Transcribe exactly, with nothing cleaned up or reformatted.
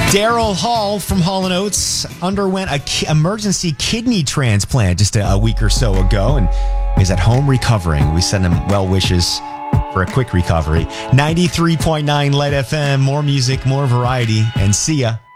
Daryl Hall from Hall and Oates underwent a ki- emergency kidney transplant just a, a week or so ago and is at home recovering. We send him well wishes for a quick recovery. ninety-three point nine Light F M, more music, more variety, and see ya.